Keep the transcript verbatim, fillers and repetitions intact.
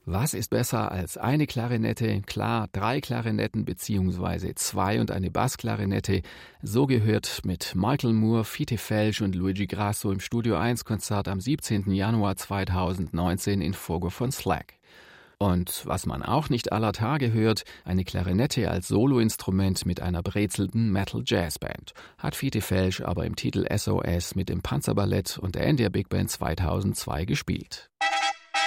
Was ist besser als eine Klarinette? Klar, drei Klarinetten beziehungsweise zwei und eine Bassklarinette. So gehört mit Michael Moore, Fiete Felsch und Luigi Grasso im Studio eins Konzert am siebzehnten Januar zweitausendneunzehn in Fogo von Slack. Und was man auch nicht aller Tage hört, eine Klarinette als Soloinstrument mit einer brezelnden Metal-Jazz-Band. Hat Fiete Felsch aber im Titel S O S mit dem Panzerballett und der India Big Band zweitausendzwei gespielt.